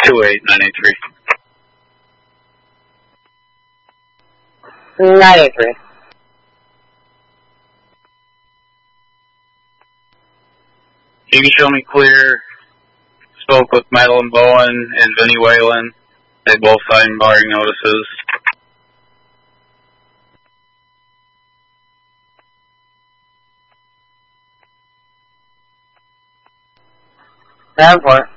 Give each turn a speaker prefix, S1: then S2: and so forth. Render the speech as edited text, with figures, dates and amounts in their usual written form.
S1: 28983.
S2: 983.
S1: You can show me clear. Spoke with Madeline Bowen and Vinnie Whalen. They both signed barring notices.
S2: Davenport.